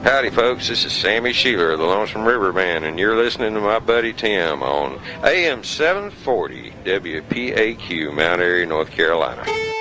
Howdy, folks. This is Sammy Sheeler, the Lonesome Riverman, and you're listening to my buddy Tim on AM 740 WPAQ, Mount Airy, North Carolina.